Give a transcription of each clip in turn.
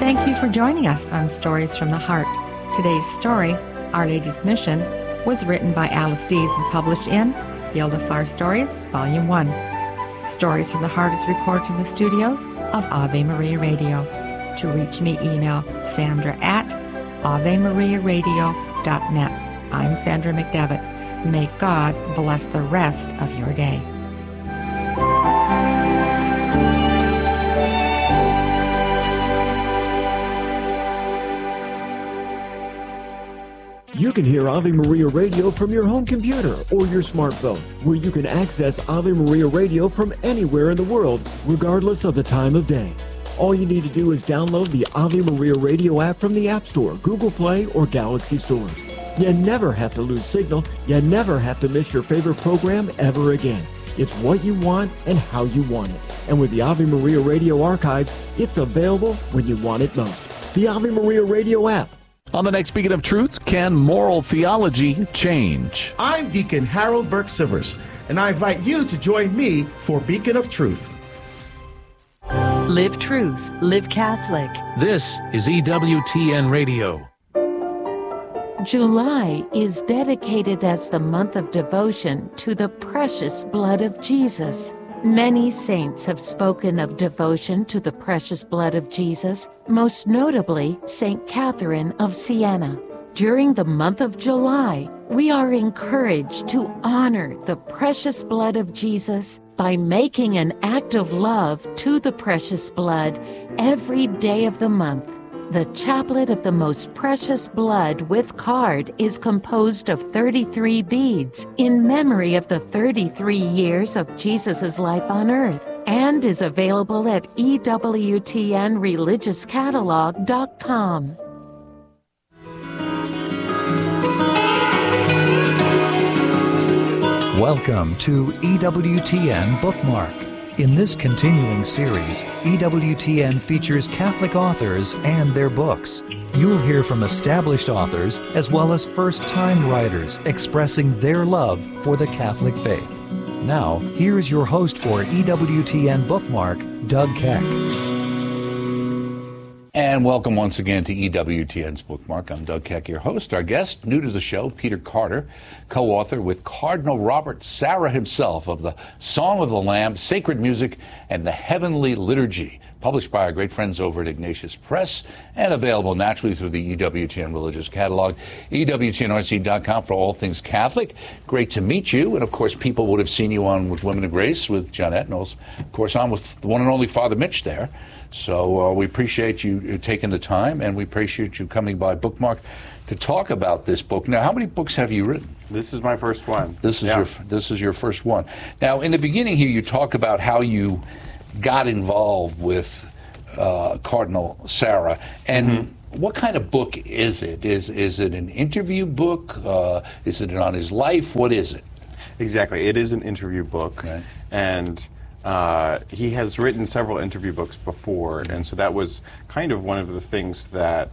Thank you for joining us on Stories from the Heart. Today's story, Our Lady's Mission, was written by Alice Dees and published in Field of Far Stories, Volume 1. Stories from the Heart is recorded in the studios of Ave Maria Radio. To reach me, email sandra@avemariaradio.net. I'm Sandra McDevitt. May God bless the rest of your day. You can hear Ave Maria Radio from your home computer or your smartphone, where you can access Ave Maria Radio from anywhere in the world, regardless of the time of day. All you need to do is download the Ave Maria Radio app from the App Store, Google Play, or Galaxy stores. You never have to lose signal. You never have to miss your favorite program ever again. It's what you want and how you want it. And with the Ave Maria Radio archives, it's available when you want it most. The Ave Maria Radio app. On the next Beacon of Truth, can moral theology change? I'm Deacon Harold Burke-Sivers, and I invite you to join me for Beacon of Truth. Live truth, live Catholic. This is EWTN Radio. July is dedicated as the month of devotion to the precious blood of Jesus. Many saints have spoken of devotion to the precious blood of Jesus, most notably St. Catherine of Siena. During the month of July, we are encouraged to honor the precious blood of Jesus by making an act of love to the precious blood every day of the month. The Chaplet of the Most Precious Blood with card is composed of 33 beads in memory of the 33 years of Jesus' life on earth and is available at EWTNReligiousCatalog.com. Welcome to EWTN Bookmark. In this continuing series, EWTN features Catholic authors and their books. You'll hear from established authors as well as first-time writers expressing their love for the Catholic faith. Now, here's your host for EWTN Bookmark, Doug Keck. And welcome once again to EWTN's Bookmark. I'm Doug Keck, your host. Our guest, new to the show, Peter Carter, co-author with Cardinal Robert Sarah himself of the Song of the Lamb, Sacred Music, and the Heavenly Liturgy, published by our great friends over at Ignatius Press and available naturally through the EWTN Religious Catalog, EWTNRC.com for all things Catholic. Great to meet you. And, of course, people would have seen you on with Women of Grace with Johnnette Knowles. Of course, I'm with the one and only Father Mitch there. So we appreciate you taking the time, and we appreciate you coming by Bookmark to talk about this book. Now, how many books have you written? This is my first one. This is your first one. Now, in the beginning here, you talk about how you got involved with Cardinal Sarah, and what kind of book is it? Is it an interview book? Is it on his life? What is it? Exactly. It is an interview book, right. And he has written several interview books before, and so that was kind of one of the things that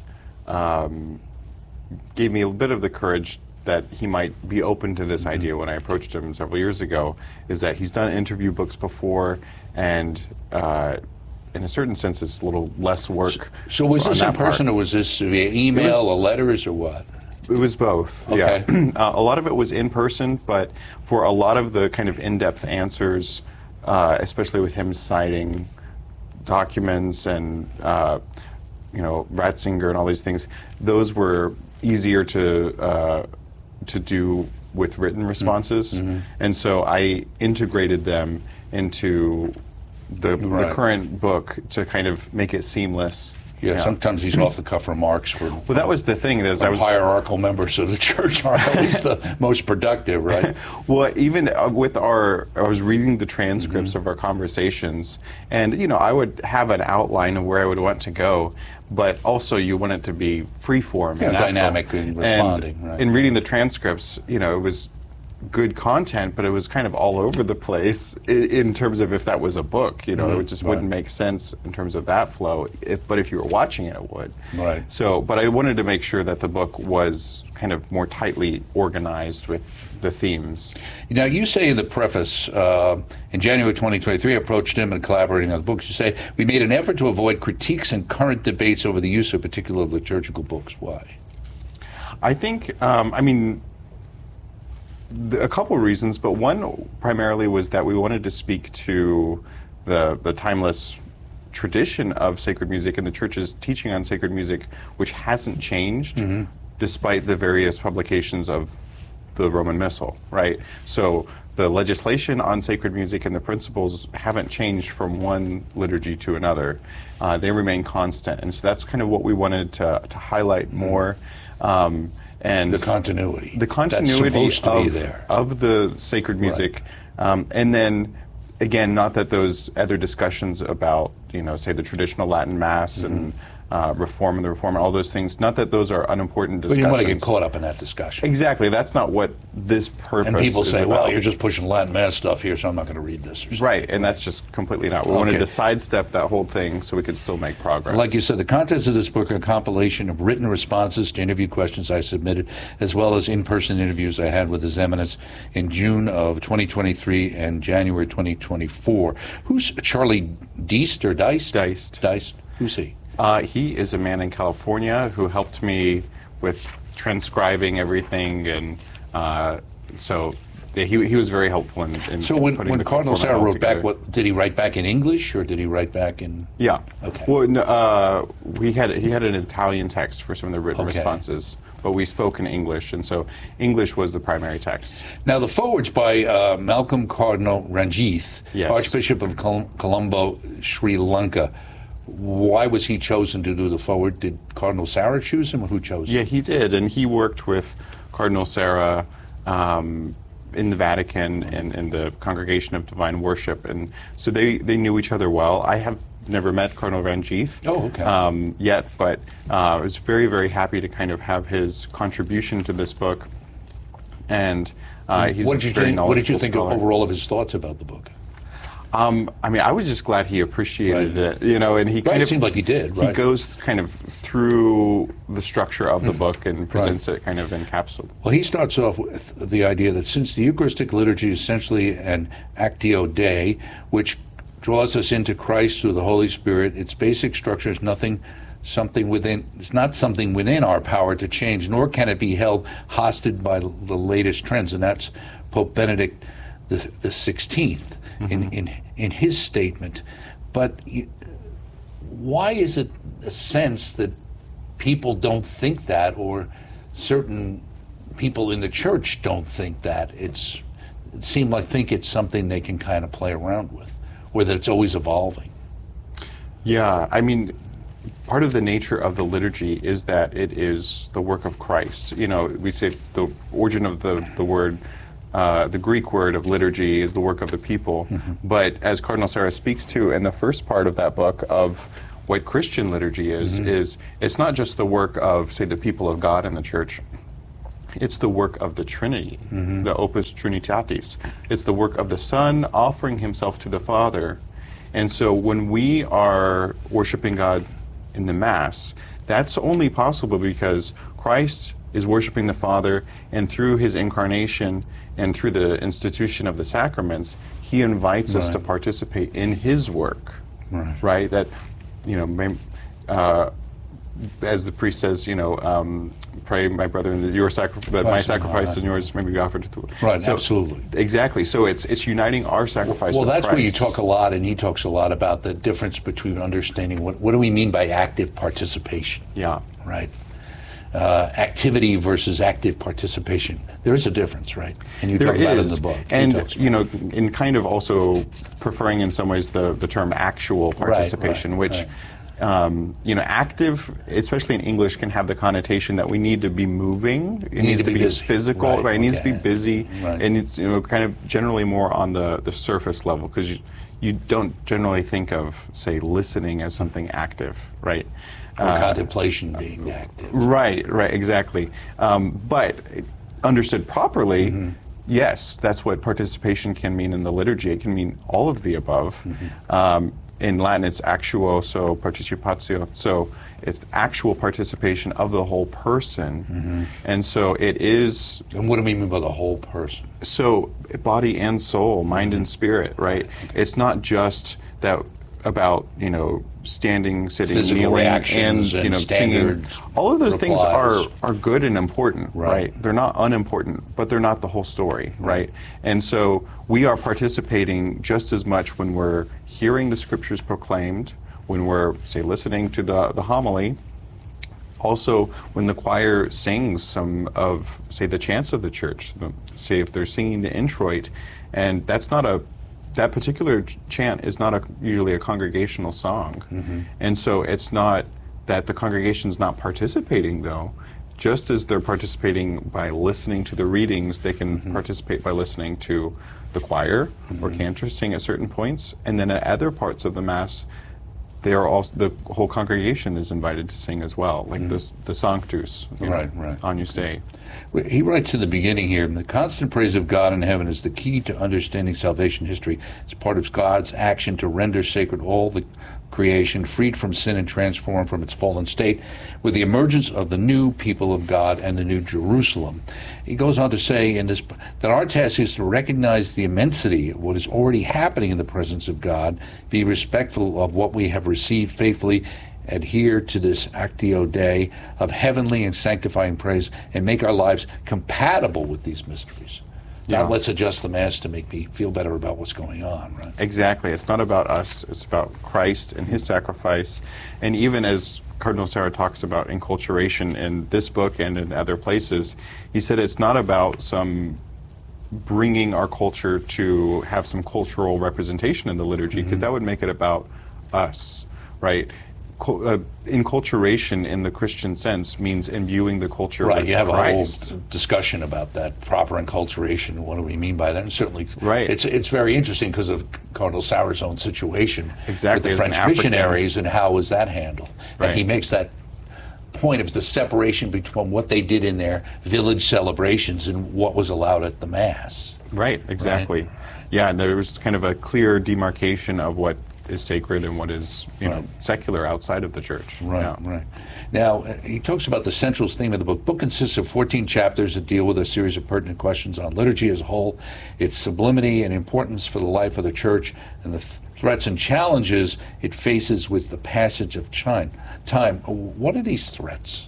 gave me a bit of the courage that he might be open to this idea when I approached him several years ago, is that he's done interview books before, and in a certain sense it's a little less work. So was this in person, or was this via email or letters, or what? It was both, okay. Yeah. A lot of it was in person, but for a lot of the kind of in-depth answers, especially with him citing documents and Ratzinger and all these things, those were easier to do with written responses, and so I integrated them into the current book to kind of make it seamless. Yeah, sometimes these off-the-cuff remarks were... Well, that was the thing. Is I was hierarchical members of the church aren't always the most productive, right? Well, even with I was reading the transcripts of our conversations, and, I would have an outline of where I would want to go, but also you want it to be free-form and dynamic and responding, and right. in reading the transcripts, it was good content, but it was kind of all over the place in terms of if that was a book. You know, it just wouldn't make sense in terms of that flow. But if you were watching it, it would. Right. So, but I wanted to make sure that the book was kind of more tightly organized with the themes. Now, you say in the preface, in January 2023, I approached him and collaborating on the books. You say, we made an effort to avoid critiques and current debates over the use of particular liturgical books. Why? I think, a couple of reasons, but one primarily was that we wanted to speak to the timeless tradition of sacred music and the church's teaching on sacred music, which hasn't changed despite the various publications of the Roman Missal, right? So the legislation on sacred music and the principles haven't changed from one liturgy to another. They remain constant, and so that's kind of what we wanted to highlight more. And the continuity that's supposed to be there of the sacred music, and then again, not that those other discussions about, you know, say the traditional Latin Mass and Reform and the Reform and all those things, not that those are unimportant discussions. But you don't want to get caught up in that discussion. Exactly, that's not what this purpose is. And people say, about. well, you're just pushing Latin Mass stuff here, so I'm not going to read this. Or right, and that's just completely not. We wanted to sidestep that whole thing so we could still make progress. Like you said, the contents of this book are a compilation of written responses to interview questions I submitted, as well as in-person interviews I had with His Eminence in June of 2023 and January 2024. Who's Charlie Deist or Deist? Deist. Who's he? He is a man in California who helped me with transcribing everything, and so he was very helpful in So when Cardinal Sarah wrote back, did he write back in English or did he write back in? Yeah. Okay. Well, no, he had an Italian text for some of the written responses, but we spoke in English, and so English was the primary text. Now the foreword's by Malcolm Cardinal Ranjith, Archbishop of Colombo, Sri Lanka. Why was he chosen to do the foreword? Did Cardinal Sarah choose him, or who chose him? Yeah, he did, and he worked with Cardinal Sarah in the Vatican and in the Congregation of Divine Worship, and so they knew each other well. I have never met Cardinal Ranjith yet, but I was very, very happy to kind of have his contribution to this book, and he's a very knowledgeable What did you think scholar. overall of his thoughts about the book? I mean, I was just glad he appreciated it, you know, and he kind of seemed like he did. Right. He goes kind of through the structure of the book and presents it kind of in capsule. Well, he starts off with the idea that since the Eucharistic liturgy is essentially an actio Dei, which draws us into Christ through the Holy Spirit, its basic structure is it's not something within our power to change, nor can it be held hostage by the latest trends, and that's Pope Benedict the 16th. In his statement. But why is it a sense that people don't think that, or certain people in the church don't think that? It seemed like it's something they can kind of play around with, or that it's always evolving. Yeah, I mean, part of the nature of the liturgy is that it is the work of Christ. You know, we say the origin of the word, the Greek word of liturgy is the work of the people. But as Cardinal Sarah speaks to in the first part of that book of what Christian liturgy is it's not just the work of, say, the people of God in the church. It's the work of the Trinity, the Opus Trinitatis. It's the work of the Son offering himself to the Father. And so when we are worshiping God in the Mass, that's only possible because Christ is worshiping the Father, and through his incarnation and through the institution of the sacraments, he invites us to participate in his work. Right? That, you know, as the priest says, you know, pray, my brother, that my sacrifice and yours may be offered to the Lord. Right, so, absolutely. Exactly. So it's uniting our sacrifice with that's Christ. where you talk a lot, and he talks a lot about the difference between understanding what do we mean by active participation. Yeah. Right. Activity versus active participation. There is a difference, right? And you talk about it in the book. And, you know, in kind of also preferring in some ways the term actual participation, which, you know, active, especially in English, can have the connotation that we need to be moving. It needs to be physical, right? It needs to be busy. And it's, you know, kind of generally more on the surface level, because you don't generally think of, say, listening as something active, right? Or contemplation being active. Right, exactly. But understood properly, Yes, that's what participation can mean in the liturgy. It can mean all of the above. In Latin, it's actuoso participatio. So it's actual participation of the whole person. And so it is... And what do we mean by the whole person? So body and soul, mind and spirit, right? It's not just that about, standing, sitting, Physical kneeling, reactions and singing. All of those things replies. are good and important, right? They're not unimportant, but they're not the whole story, right? And so we are participating just as much when we're hearing the scriptures proclaimed, when we're, say, listening to the homily, also when the choir sings some of, say, the chants of the church, say if they're singing the introit, and that particular chant is not usually a congregational song. And so it's not that the congregation's not participating, though. Just as they're participating by listening to the readings, they can participate by listening to the choir or cantors sing at certain points. And then at other parts of the Mass, they are also, the whole congregation is invited to sing as well, like the Sanctus, Agnus Dei. He writes in the beginning here, the constant praise of God in heaven is the key to understanding salvation history. It's part of God's action to render sacred all the creation, freed from sin and transformed from its fallen state, with the emergence of the new people of God and the new Jerusalem. He goes on to say in this that our task is to recognize the immensity of what is already happening in the presence of God, be respectful of what we have received faithfully, adhere to this Actio Dei of heavenly and sanctifying praise, and make our lives compatible with these mysteries. Now let's adjust the Mass to make me feel better about what's going on, right? Exactly. It's not about us. It's about Christ and his sacrifice. And even as Cardinal Sarah talks about enculturation in this book and in other places, he said it's not about some bringing our culture to have some cultural representation in the liturgy, because that would make it about us, right? Enculturation in the Christian sense means imbuing the culture with you have Christ. a whole discussion about that, proper enculturation, what do we mean by that? And certainly it's very interesting because of Cardinal Sarah's own situation with the French missionaries and how was that handled. And he makes that point of the separation between what they did in their village celebrations and what was allowed at the Mass. Right, exactly. Yeah, and there was kind of a clear demarcation of what is sacred and what is secular outside of the church. Right. Now, he talks about the central theme of the book. The book consists of 14 chapters that deal with a series of pertinent questions on liturgy as a whole, its sublimity and importance for the life of the church, and the threats and challenges it faces with the passage of time. What are these threats,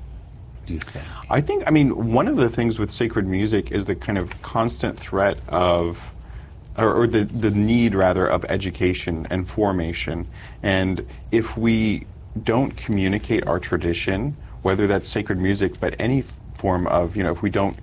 do you think? I think, one of the things with sacred music is the kind of constant threat of or the need, rather, of education and formation. And if we don't communicate our tradition, whether that's sacred music, but any form of, if we don't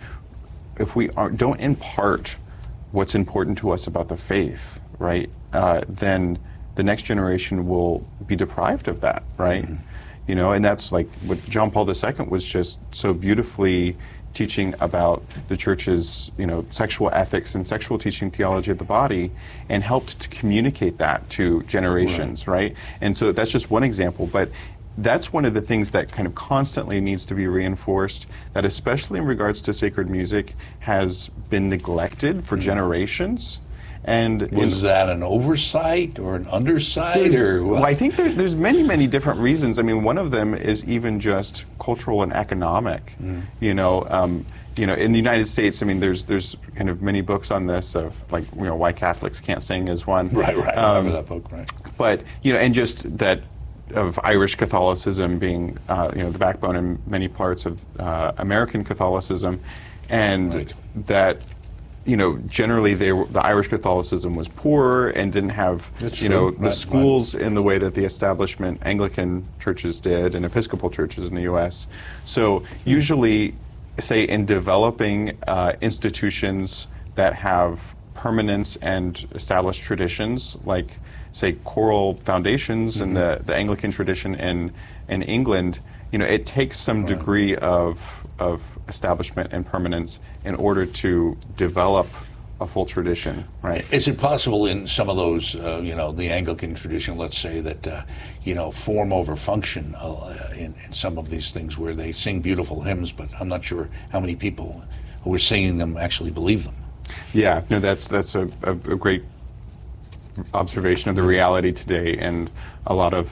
impart what's important to us about the faith, right, then the next generation will be deprived of that, right? And that's like what John Paul II was just so beautifully teaching about the church's, sexual ethics and sexual teaching theology of the body, and helped to communicate that to generations, right? And so that's just one example, but that's one of the things that kind of constantly needs to be reinforced, that especially in regards to sacred music has been neglected for generations. And was that an oversight or an undersight, or what? Well, I think there's many different reasons. One of them is even just cultural and economic. In the United States, there's kind of many books on this of why Catholics can't sing is one. Right. I remember that book. Right. But and just that of Irish Catholicism being the backbone in many parts of American Catholicism, and that. Generally the Irish Catholicism was poor and didn't have, the schools in the way that the establishment Anglican churches did and Episcopal churches in the U.S. So usually, say, in developing institutions that have permanence and established traditions, like, say, choral foundations in the Anglican tradition in England, it takes some degree of establishment and permanence in order to develop a full tradition, right? Is it possible in some of those, the Anglican tradition, let's say, that, form over function in some of these things where they sing beautiful hymns, but I'm not sure how many people who are singing them actually believe them. Yeah, no, that's a great observation of the reality today, and a lot of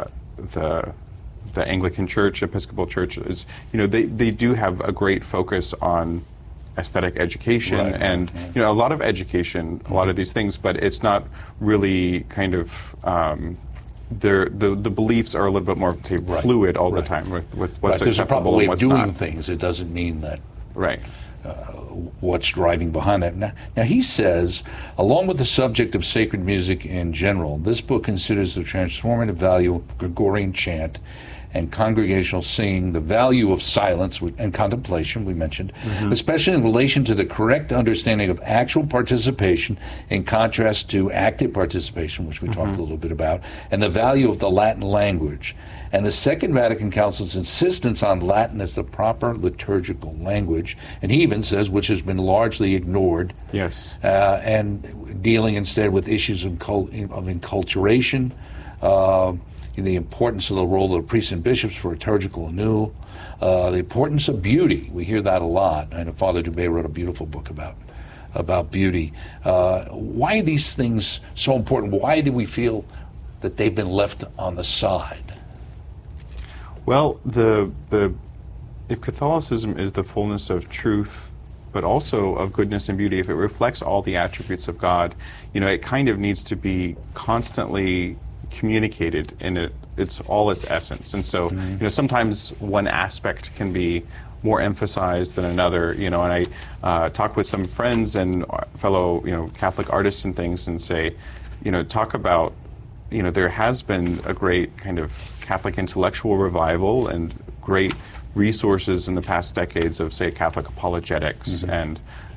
the Anglican Church, Episcopal Church, is, they do have a great focus on aesthetic education and a lot of education, a lot of these things, but it's not really kind of the beliefs are a little bit more fluid all the time with what's There's a proper way of doing not. things. It doesn't mean that what's driving behind that. Now he says, along with the subject of sacred music in general, this book considers the transformative value of Gregorian chant and congregational singing, the value of silence and contemplation, we mentioned, especially in relation to the correct understanding of actual participation in contrast to active participation, which we talked a little bit about, and the value of the Latin language. And the Second Vatican Council's insistence on Latin as the proper liturgical language, and he even says, which has been largely ignored, and dealing instead with issues of enculturation, the importance of the role of priests and bishops for liturgical renewal, the importance of beauty. We hear that a lot. I know Father Dubé wrote a beautiful book about beauty. Why are these things so important? Why do we feel that they've been left on the side? Well, if Catholicism is the fullness of truth, but also of goodness and beauty, if it reflects all the attributes of God, it kind of needs to be constantly communicated in its essence. And so, sometimes one aspect can be more emphasized than another, and I talk with some friends and fellow, Catholic artists and things and say, talk about, there has been a great kind of Catholic intellectual revival and great resources in the past decades of, say, Catholic apologetics and,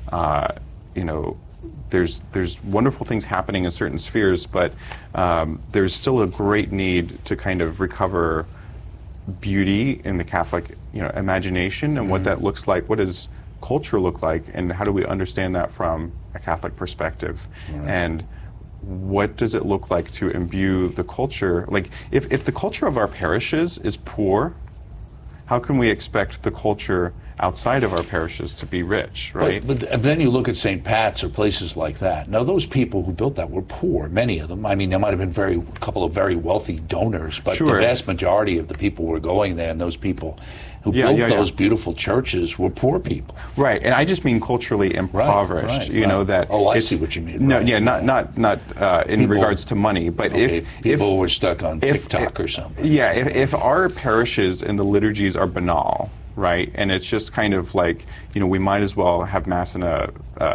there's wonderful things happening in certain spheres, but there's still a great need to kind of recover beauty in the Catholic, imagination and what that looks like. What does culture look like, and how do we understand that from a Catholic perspective? And what does it look like to imbue the culture? Like, if the culture of our parishes is poor, how can we expect the culture outside of our parishes to be rich, right? But then you look at St. Pat's or places like that. Now, those people who built that were poor, many of them. I mean, there might have been a couple of very wealthy donors, but the vast majority of the people who were going there, and those people who built those beautiful churches, were poor people. Right, and I just mean culturally impoverished. That. Oh, I see what you mean. No, not in people, regards to money, but if people were stuck on TikTok or something. Yeah, if our parishes and the liturgies are banal, right, and it's just kind of like, we might as well have Mass in a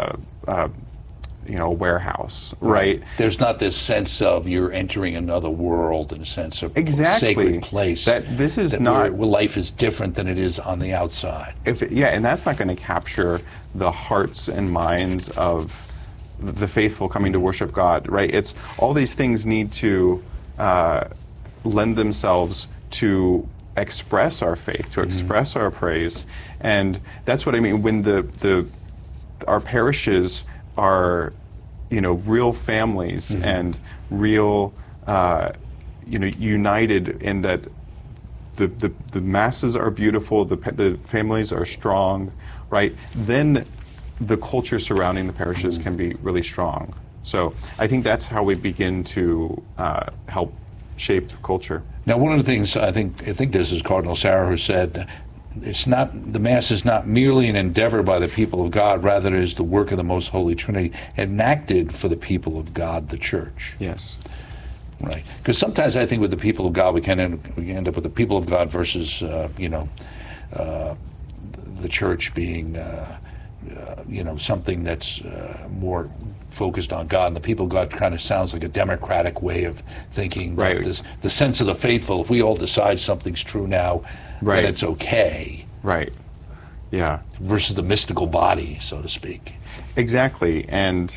warehouse, right? There's not this sense of you're entering another world, in a sense of sacred place. That this is not where life is different than it is on the outside. And that's not going to capture the hearts and minds of the faithful coming to worship God, right? It's all these things need to lend themselves to express our faith, to express our praise, and that's what I mean when our parishes are, real families and real, united in that the masses are beautiful, the families are strong, right? Then the culture surrounding the parishes can be really strong. So I think that's how we begin to help shape culture. Now, one of the things I think this is Cardinal Sarah who said, the Mass is not merely an endeavor by the people of God, rather it is the work of the Most Holy Trinity, enacted for the people of God, the Church. Yes. Right. Because sometimes I think with the people of God, we end up with the people of God versus, the Church being, something that's more focused on God. And the people of God kind of sounds like a democratic way of thinking. Right. The sense of the faithful, if we all decide something's true now, then it's okay. Right. Yeah. Versus the mystical body, so to speak. Exactly. And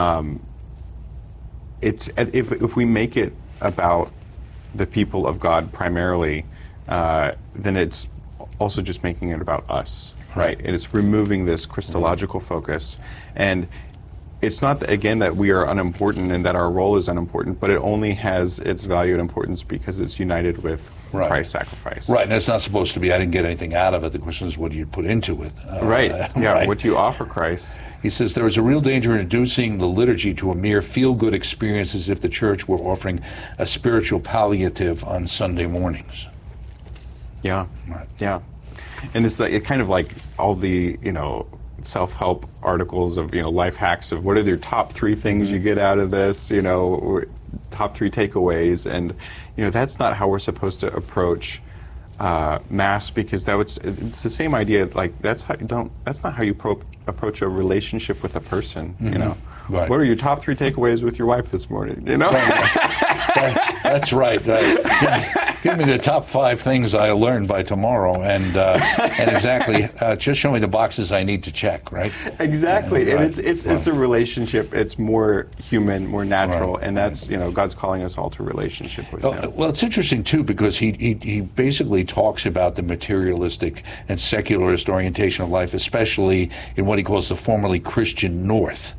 it's if we make it about the people of God primarily, then it's also just making it about us. Right. And it's removing this Christological focus. And it's not, again, that we are unimportant and that our role is unimportant, but it only has its value and importance because it's united with Christ's sacrifice. Right, and it's not supposed to be, I didn't get anything out of it. The question is, what do you put into it? What do you offer Christ? He says, there is a real danger in reducing the liturgy to a mere feel-good experience as if the church were offering a spiritual palliative on Sunday mornings. Yeah, right. Yeah. And it's like, kind of like all the, self-help articles of, life hacks of what are your top 3 things you get out of this, top 3 takeaways. And, that's not how we're supposed to approach Mass, because it's the same idea, like that's not how you approach a relationship with a person, Right. What are your top 3 takeaways with your wife this morning, That's right. Give me the top 5 things I learned by tomorrow, and exactly, just show me the boxes I need to check, right? Exactly, and it's a relationship. It's more human, more natural, and that's God's calling us all to relationship with Him. Well, it's interesting too because he basically talks about the materialistic and secularist orientation of life, especially in what he calls the formerly Christian North.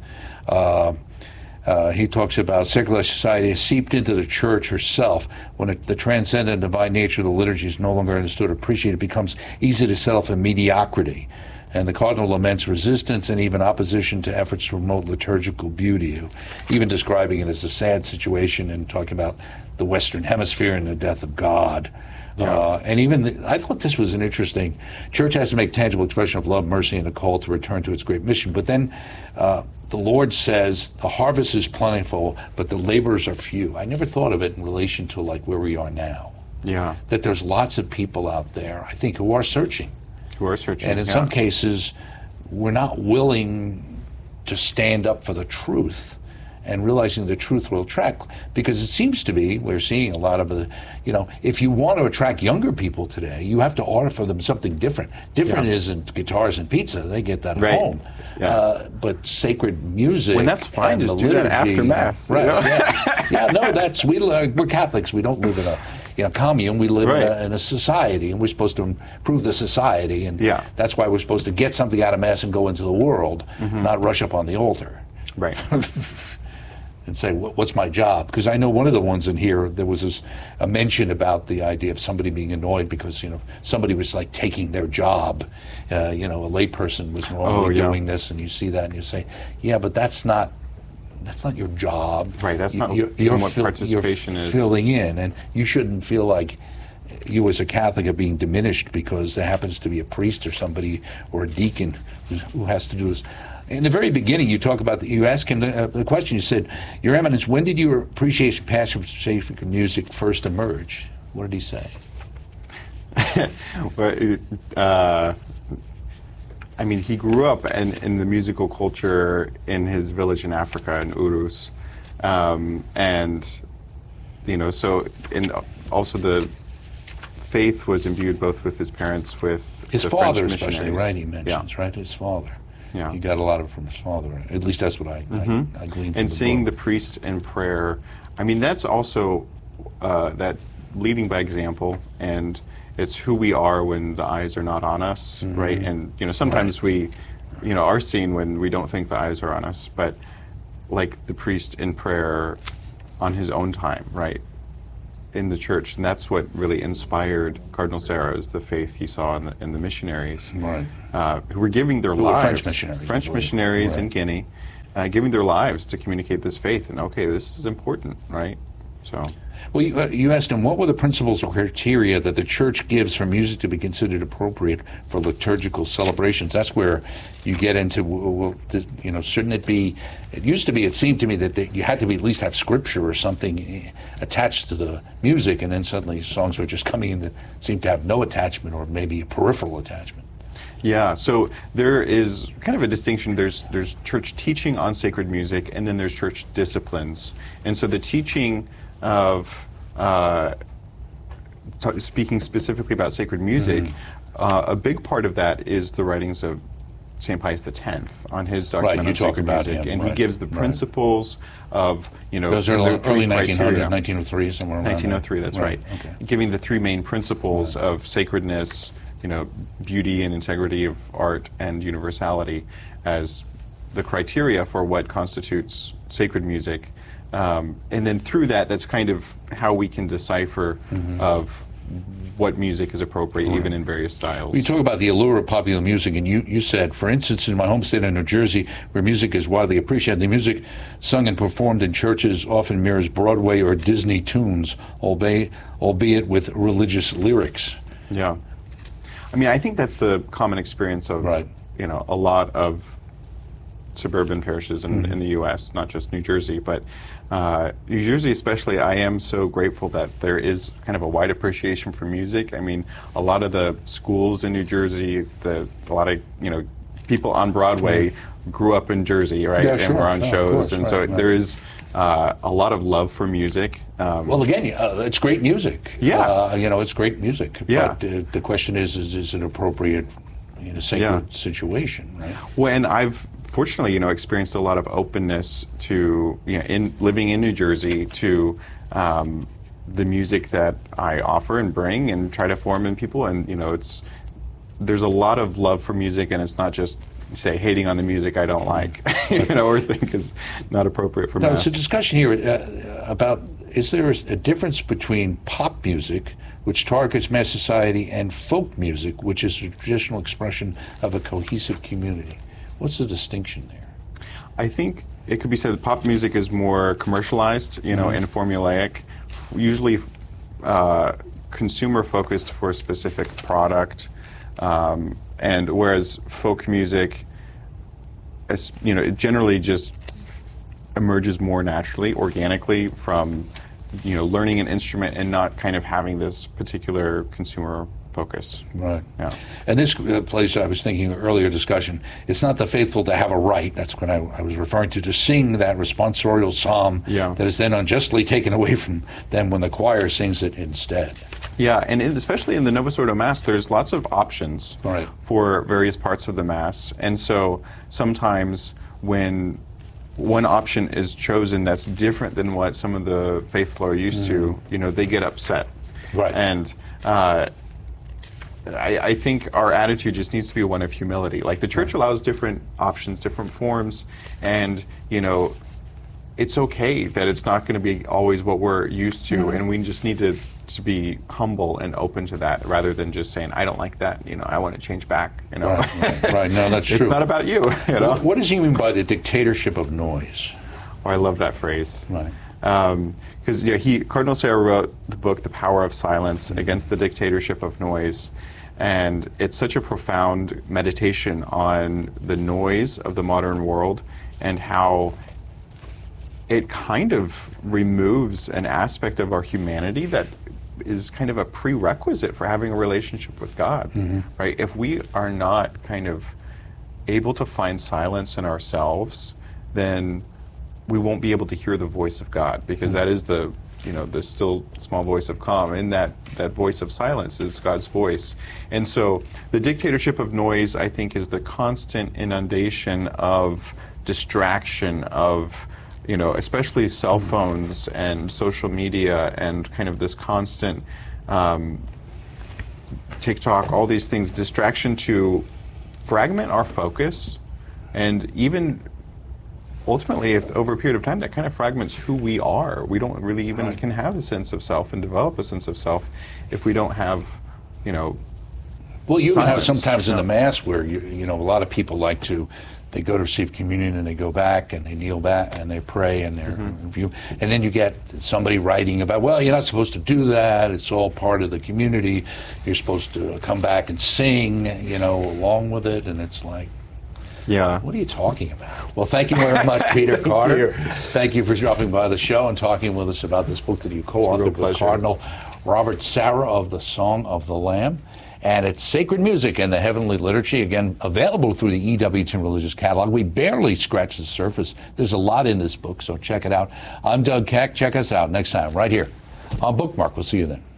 He talks about secular society has seeped into the church herself. When the transcendent divine nature of the liturgy is no longer understood or appreciated, it becomes easy to settle for mediocrity. And the Cardinal laments resistance and even opposition to efforts to promote liturgical beauty, even describing it as a sad situation and talking about the Western Hemisphere and the death of God. Yeah. And even I thought this was an interesting. Church has to make tangible expression of love, mercy, and a call to return to its great mission. But then the Lord says the harvest is plentiful, but the laborers are few. I never thought of it in relation to like where we are now. Yeah. That there's lots of people out there, I think, who are searching. And in some cases, we're not willing to stand up for the truth and realizing the truth will attract, because it seems to be, we're seeing a lot of the, if you want to attract younger people today, you have to offer them something different. Different isn't guitars and pizza, they get that at home. Yeah. But sacred music. When that's fine, just do that after Mass. Right, we're Catholics, we don't live in a commune, we live in a society, and we're supposed to improve the society, and that's why we're supposed to get something out of Mass and go into the world, not rush up on the altar. Right. And say, what's my job? Because I know one of the ones in here, there was a mention about the idea of somebody being annoyed because, somebody was like taking their job. A layperson was normally doing this, and you see that and you say, yeah, but that's not your job. Right, that's not what participation is. You're filling in, and you shouldn't feel like you as a Catholic are being diminished because there happens to be a priest or somebody or a deacon who has to do this. In the very beginning, you asked him the question, you said, Your Eminence, when did your appreciation passion for sacred music first emerge? What did he say? He grew up in the musical culture in his village in Africa, in Urus. Also the faith was imbued both with his parents, with his the father French especially, missionaries. right? He mentions, right? His father. Yeah. He got a lot of it from his father. At least that's what I gleaned from And the seeing book. the priest in prayer, that's also that leading by example, and it's who we are when the eyes are not on us, right? And sometimes we are seen when we don't think the eyes are on us, but like the priest in prayer on his own time, right? In the church, and that's what really inspired Cardinal Sarah, is the faith he saw in the missionaries, who were giving their lives. French missionaries in Guinea, giving their lives to communicate this faith. And this is important, right? So. Well, you asked him, what were the principles or criteria that the Church gives for music to be considered appropriate for liturgical celebrations? That's where you get into, shouldn't it be, it seemed to me that you had to at least have scripture or something attached to the music, and then suddenly songs were just coming in that seemed to have no attachment or maybe a peripheral attachment. Yeah, so there is kind of a distinction. There's church teaching on sacred music, and then there's church disciplines. And so the teaching of speaking specifically about sacred music, a big part of that is the writings of St. Pius X on his document on sacred music, and he gives the principles of those are early 1900s, 1903, somewhere around 1903. That's right. Okay. Giving the 3 main principles of sacredness, beauty and integrity of art, and universality as the criteria for what constitutes sacred music. And then through that, that's kind of how we can decipher of what music is appropriate, even in various styles. You talk about the allure of popular music, and you said, for instance, in my home state of New Jersey, where music is widely appreciated, the music sung and performed in churches often mirrors Broadway or Disney tunes, albeit with religious lyrics. Yeah. I mean, I think that's the common experience of, you know, a lot of suburban parishes in the U.S., not just New Jersey, but New Jersey especially. I am so grateful that there is kind of a wide appreciation for music. I mean, a lot of the schools in New Jersey, a lot of, you know, people on Broadway grew up in Jersey, right? Yeah, and sure, were on shows, course, and so there is a lot of love for music. Well, again, it's great music. Yeah. You know, it's great music. Yeah. But the question is it appropriate in a sacred situation, right? Well, and I've fortunately, you know, experienced a lot of openness to, you know, in living in New Jersey, to the music that I offer and bring and try to form in people. And, you know, there's a lot of love for music, and it's not just, say, hating on the music I don't like, you know, or think is not appropriate for Mass. There's a discussion here about, is there a difference between pop music, which targets mass society, and folk music, which is a traditional expression of a cohesive community? What's the distinction there? I think it could be said that pop music is more commercialized, you know, and formulaic, usually consumer focused for a specific product, and whereas folk music, you know, it generally just emerges more naturally, organically from, you know, learning an instrument and not kind of having this particular consumer focus. Right. Yeah. And this place, I was thinking earlier discussion, it's not the faithful to have a right, that's what I was referring to sing that responsorial psalm that is then unjustly taken away from them when the choir sings it instead. Yeah, and especially in the Novus Ordo Mass, there's lots of options for various parts of the Mass. And so sometimes when one option is chosen that's different than what some of the faithful are used to, you know, they get upset. Right. And I think our attitude just needs to be one of humility. Like, the Church allows different options, different forms, and, you know, it's okay that it's not going to be always what we're used to, and we just need to be humble and open to that, rather than just saying, I don't like that, you know, I want to change back, you know. Right. No, that's true. It's not about you, you know. What does he mean by the dictatorship of noise? Oh, I love that phrase. Right. Because Cardinal Sarah wrote the book, The Power of Silence, Against the Dictatorship of Noise. And it's such a profound meditation on the noise of the modern world and how it kind of removes an aspect of our humanity that is kind of a prerequisite for having a relationship with God, right? If we are not kind of able to find silence in ourselves, then we won't be able to hear the voice of God, because that is the, you know, the still small voice of calm, and that voice of silence is God's voice. And so the dictatorship of noise, I think, is the constant inundation of distraction, of, you know, especially cell phones and social media, and kind of this constant TikTok, all these things, distraction to fragment our focus, and even ultimately, if over a period of time, that kind of fragments who we are. We don't really even can have a sense of self and develop a sense of self if we don't have, you know, well, you silence. can have sometimes in the Mass where, you know, a lot of people like to, they go to receive communion and they go back and they kneel back and they pray and they're review, and then you get somebody writing about, well, you're not supposed to do that, it's all part of the community, you're supposed to come back and sing, you know, along with it, and it's like, what are you talking about? Well, thank you very much, Peter Carter. Thank you for dropping by the show and talking with us about this book that you co-authored with Cardinal Robert Sarah of the Song of the Lamb. And it's Sacred Music and the Heavenly Liturgy, again, available through the EWTN Religious Catalog. We barely scratched the surface. There's a lot in this book, so check it out. I'm Doug Keck. Check us out next time right here on Bookmark. We'll see you then.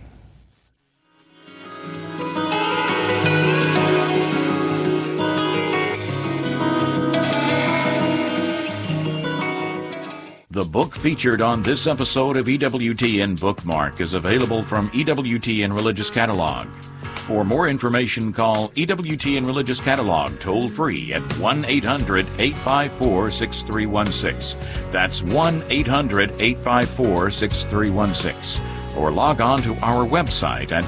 The book featured on this episode of EWTN Bookmark is available from EWTN Religious Catalog. For more information, call EWTN Religious Catalog toll-free at 1-800-854-6316. That's 1-800-854-6316. Or log on to our website at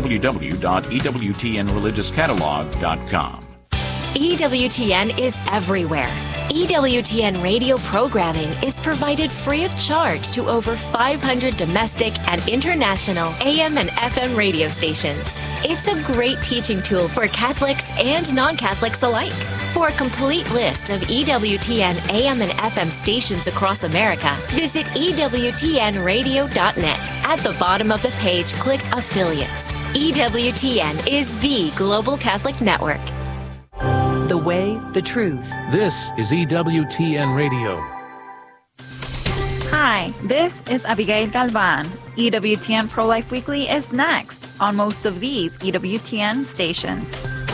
www.ewtnreligiouscatalog.com. EWTN is everywhere. EWTN radio programming is provided free of charge to over 500 domestic and international AM and FM radio stations. It's a great teaching tool for Catholics and non-Catholics alike. For a complete list of EWTN AM and FM stations across America, visit EWTNradio.net. At the bottom of the page, click Affiliates. EWTN is the Global Catholic Network. The way, the truth. This is EWTN Radio. Hi, this is Abigail Galvan. EWTN Pro-Life Weekly is next on most of these EWTN stations.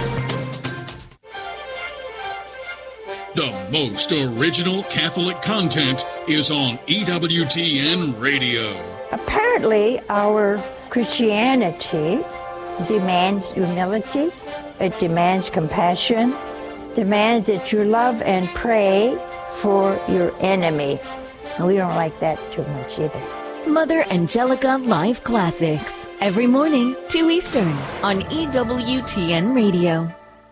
The most original Catholic content is on EWTN Radio. Apparently, our Christianity demands humility, it demands compassion, demands that you love and pray for your enemy. And we don't like that too much either. Mother Angelica Live Classics. Every morning, 2 Eastern, on EWTN Radio.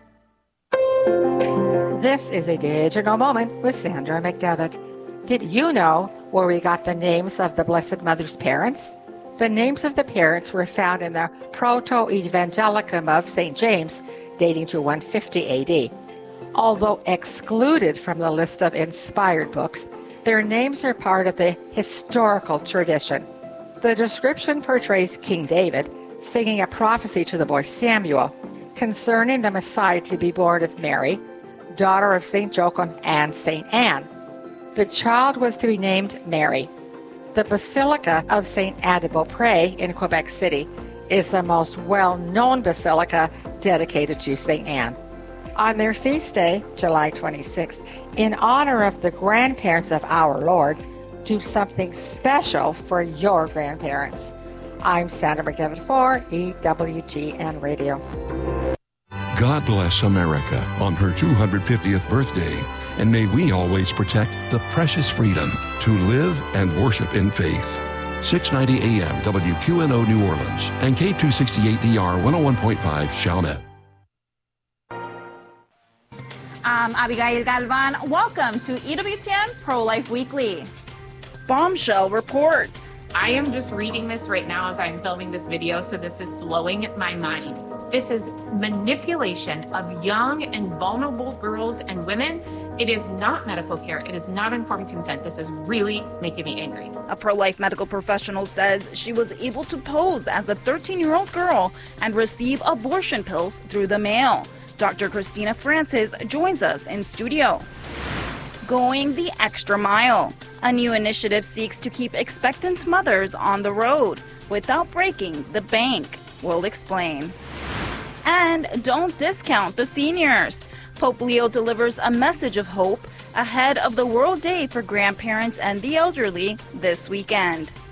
This is a digital moment with Sandra McDevitt. Did you know where we got the names of the Blessed Mother's parents? The names of the parents were found in the Proto-Evangelicum of St. James, dating to 150 AD. Although excluded from the list of inspired books, their names are part of the historical tradition. The description portrays King David singing a prophecy to the boy Samuel concerning the Messiah to be born of Mary, daughter of St. Joachim and St. Anne. The child was to be named Mary. The Basilica of St. Anne de Beaupré in Quebec City is the most well-known basilica dedicated to St. Anne. On their feast day, July 26th, in honor of the grandparents of our Lord, do something special for your grandparents. I'm Sandra McDevitt for EWTN Radio. God bless America on her 250th birthday, and may we always protect the precious freedom to live and worship in faith. 690 AM WQNO New Orleans and K268DR 101.5 Chalmette. I'm Abigail Galvan. Welcome to EWTN Pro-Life Weekly. Bombshell report. I am just reading this right now as I'm filming this video, so this is blowing my mind. This is manipulation of young and vulnerable girls and women. It is not medical care. It is not informed consent. This is really making me angry. A pro-life medical professional says she was able to pose as a 13-year-old girl and receive abortion pills through the mail. Dr. Christina Francis joins us in studio. Going the extra mile. A new initiative seeks to keep expectant mothers on the road without breaking the bank. We'll explain. And don't discount the seniors. Pope Leo delivers a message of hope ahead of the World Day for Grandparents and the Elderly this weekend.